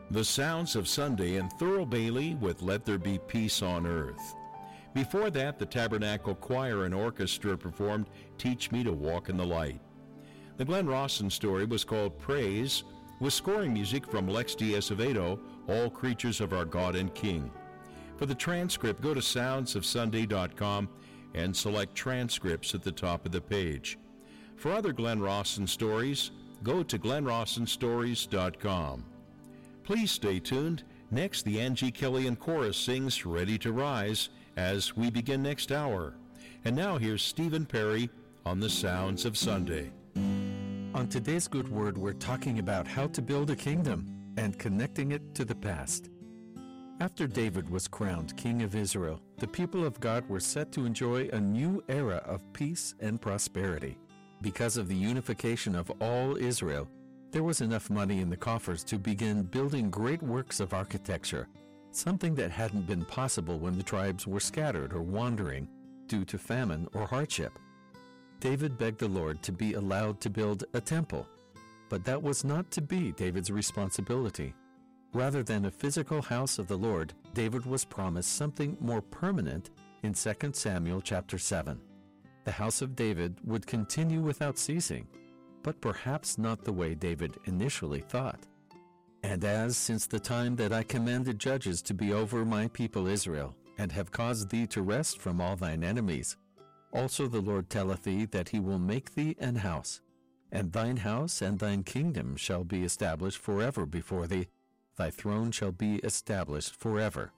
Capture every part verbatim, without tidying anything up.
The Sounds of Sunday and Thurl Bailey with Let There Be Peace on Earth. Before that, the Tabernacle Choir and Orchestra performed Teach Me to Walk in the Light. The Glenn Rawson story was called Praise, with scoring music from Lex de Acevedo, All Creatures of Our God and King. For the transcript, go to sounds of sunday dot com and select Transcripts at the top of the page. For other Glenn Rawson stories, go to glenn rawson stories dot com. Please stay tuned. Next, the Angie Kelly Chorus sings Ready to Rise as we begin next hour. And now here's Stephen Perry on the Sounds of Sunday. On today's Good Word, we're talking about how to build a kingdom and connecting it to the past. After David was crowned king of Israel, the people of God were set to enjoy a new era of peace and prosperity. Because of the unification of all Israel, there was enough money in the coffers to begin building great works of architecture, something that hadn't been possible when the tribes were scattered or wandering due to famine or hardship. David begged the Lord to be allowed to build a temple, but that was not to be David's responsibility. Rather than a physical house of the Lord, David was promised something more permanent in Second Samuel chapter seven. The house of David would continue without ceasing, but perhaps not the way David initially thought. And as since the time that I commanded judges to be over my people Israel, and have caused thee to rest from all thine enemies, also the Lord telleth thee that he will make thee an house, and thine house and thine kingdom shall be established forever before thee, thy throne shall be established forever.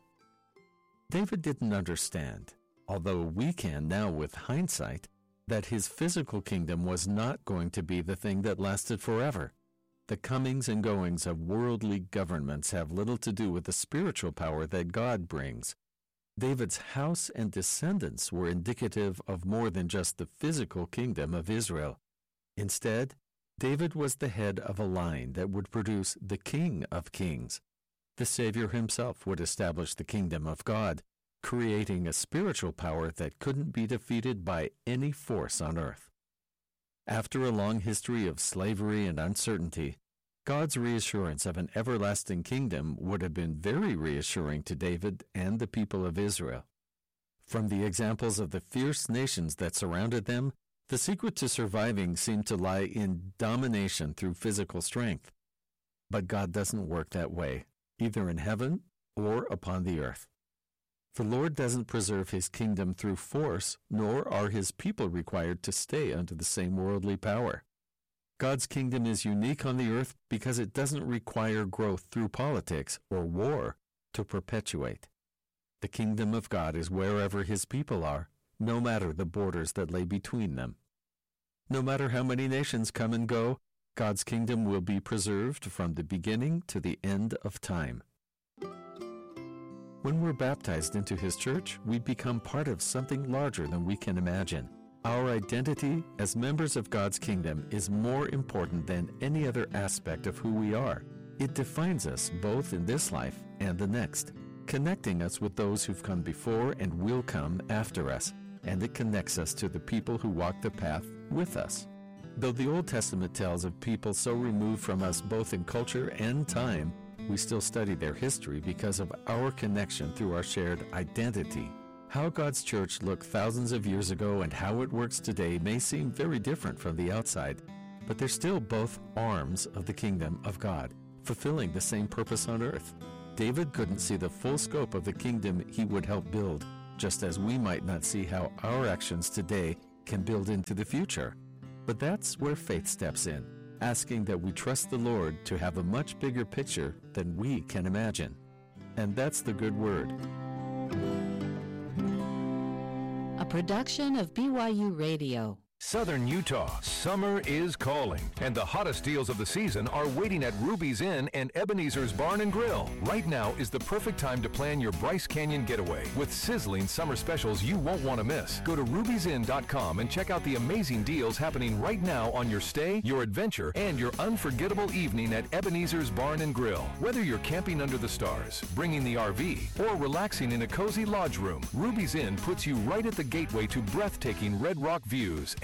David didn't understand, although we can now with hindsight, that his physical kingdom was not going to be the thing that lasted forever. The comings and goings of worldly governments have little to do with the spiritual power that God brings. David's house and descendants were indicative of more than just the physical kingdom of Israel. Instead, David was the head of a line that would produce the King of Kings. The Savior himself would establish the kingdom of God, creating a spiritual power that couldn't be defeated by any force on earth. After a long history of slavery and uncertainty, God's reassurance of an everlasting kingdom would have been very reassuring to David and the people of Israel. From the examples of the fierce nations that surrounded them, the secret to surviving seemed to lie in domination through physical strength. But God doesn't work that way, either in heaven or upon the earth. The Lord doesn't preserve his kingdom through force, nor are his people required to stay under the same worldly power. God's kingdom is unique on the earth because it doesn't require growth through politics or war to perpetuate. The kingdom of God is wherever his people are, no matter the borders that lay between them. No matter how many nations come and go, God's kingdom will be preserved from the beginning to the end of time. When we're baptized into his church, we become part of something larger than we can imagine. Our identity as members of God's kingdom is more important than any other aspect of who we are. It defines us both in this life and the next, connecting us with those who've come before and will come after us, and it connects us to the people who walk the path with us. Though the Old Testament tells of people so removed from us both in culture and time, we still study their history because of our connection through our shared identity. How God's church looked thousands of years ago and how it works today may seem very different from the outside, but they're still both arms of the kingdom of God, fulfilling the same purpose on earth. David couldn't see the full scope of the kingdom he would help build, just as we might not see how our actions today can build into the future. But that's where faith steps in, asking that we trust the Lord to have a much bigger picture than we can imagine. And that's the good word. A production of B Y U Radio. Southern Utah, summer is calling, and the hottest deals of the season are waiting at Ruby's Inn and Ebenezer's Barn and Grill. Right now is the perfect time to plan your Bryce Canyon getaway with sizzling summer specials you won't want to miss. Go to rubies inn dot com and check out the amazing deals happening right now on your stay, your adventure, and your unforgettable evening at Ebenezer's Barn and Grill. Whether you're camping under the stars, bringing the R V, or relaxing in a cozy lodge room, Ruby's Inn puts you right at the gateway to breathtaking Red Rock views and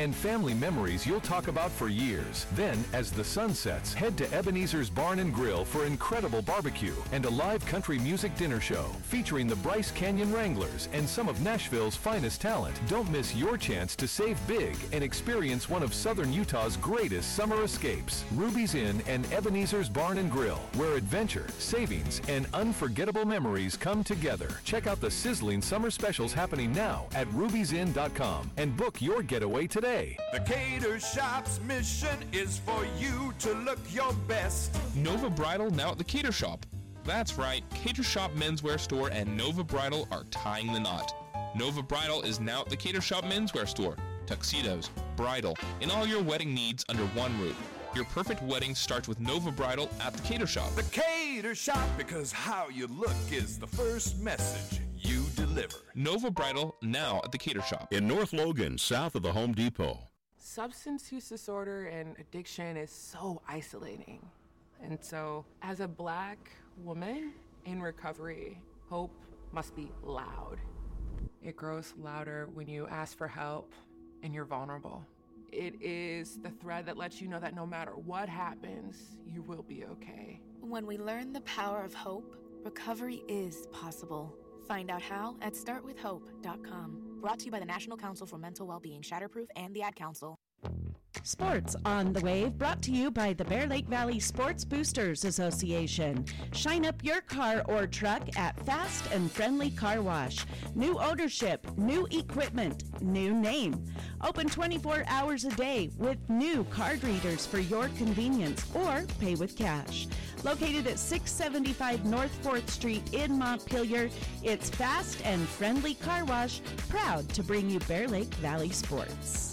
and family memories you'll talk about for years. Then, as the sun sets, head to Ebenezer's Barn and Grill for incredible barbecue and a live country music dinner show featuring the Bryce Canyon Wranglers and some of Nashville's finest talent. Don't miss your chance to save big and experience one of Southern Utah's greatest summer escapes. Ruby's Inn and Ebenezer's Barn and Grill, where adventure, savings, and unforgettable memories come together. Check out the sizzling summer specials happening now at rubies inn dot com and book your getaway today. The Cater Shop's mission is for you to look your best. Nova Bridal now at the Cater Shop. That's right, Cater Shop Menswear Store and Nova Bridal are tying the knot. Nova Bridal is now at the Cater Shop Menswear Store. Tuxedos, bridal, and all your wedding needs under one roof. Your perfect wedding starts with Nova Bridal at the Cater Shop. The Cater Shop, because how you look is the first message you deliver. Nova Bridal now at the Cater Shop. In North Logan, south of the Home Depot. Substance use disorder and addiction is so isolating. And so, as a Black woman in recovery, hope must be loud. It grows louder when you ask for help and you're vulnerable. It is the thread that lets you know that no matter what happens, you will be okay. When we learn the power of hope, recovery is possible. Find out how at start with hope dot com. Brought to you by the National Council for Mental Wellbeing, Shatterproof, and the Ad Council. Sports on the Wave, brought to you by the Bear Lake Valley Sports Boosters Association. Shine up your car or truck at Fast and Friendly Car Wash. New ownership, new equipment, new name. Open twenty-four hours a day with new card readers for your convenience, or pay with cash. Located at six seventy-five North fourth Street in Montpelier, it's Fast and Friendly Car Wash, proud to bring you Bear Lake Valley Sports.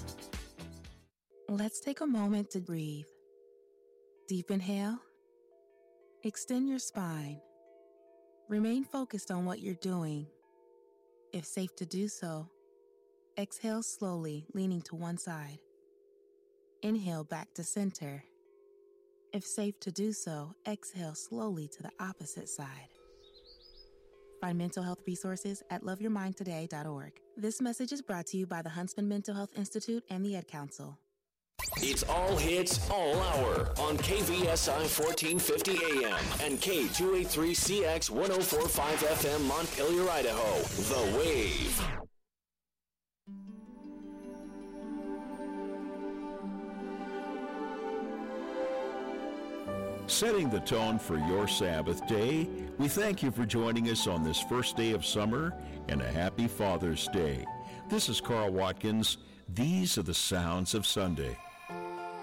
Let's take a moment to breathe. Deep inhale. Extend your spine. Remain focused on what you're doing. If safe to do so, exhale slowly, leaning to one side. Inhale back to center. If safe to do so, exhale slowly to the opposite side. Find mental health resources at love your mind today dot org. This message is brought to you by the Huntsman Mental Health Institute and the Ad Council. It's all hits, all hour on K V S I fourteen fifty A M and K two eighty-three C X one oh four point five F M Montpelier, Idaho. The Wave. Setting the tone for your Sabbath day, we thank you for joining us on this first day of summer, and a happy Father's Day. This is Carl Watkins. These are the sounds of Sunday.